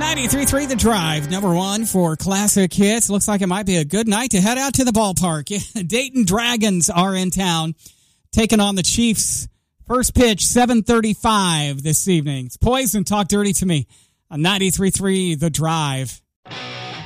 93.3 The Drive, number one for classic hits. Looks like it might be a good night to head out to the ballpark. Dayton Dragons are in town, taking on the Chiefs. First pitch, 7:35 this evening. It's Poison, Talk Dirty to Me on 93.3 The Drive.